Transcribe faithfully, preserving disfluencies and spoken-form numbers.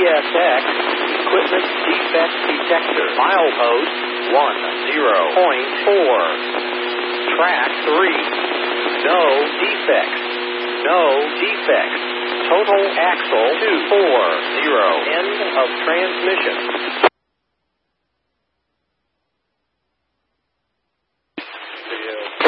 S X Equipment Defect Detector. Milepost one zero point four. Track three. No defects. No defects. Total axle two four zero. End of transmission.